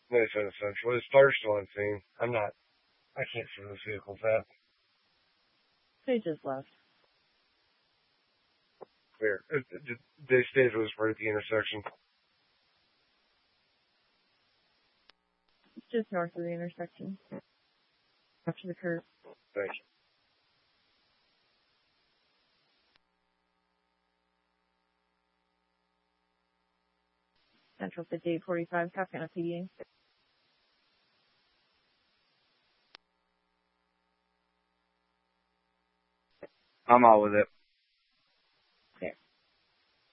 No, it's unessential. His car's still on scene. I can't see those vehicles at. They just left. Where? They stayed was right at the intersection. Just north of the intersection. After the curve. Thank you. Central 5845, Coffee PD. I'm all with it.